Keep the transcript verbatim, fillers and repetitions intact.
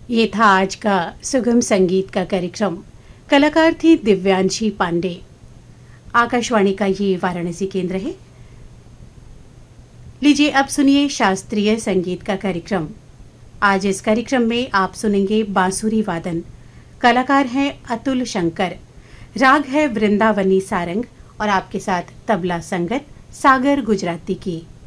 ये था आज का सुगम संगीत का कार्यक्रम। कलाकार थी दिव्यांशी पांडे। आकाशवाणी का ये वाराणसी केंद्र है। लीजिए अब सुनिए शास्त्रीय संगीत का कार्यक्रम। आज इस कार्यक्रम में आप सुनेंगे बांसुरी वादन। कलाकार हैं अतुल शंकर। राग है वृंदावनी सारंग और आपके साथ तबला संगत सागर गुजराती की।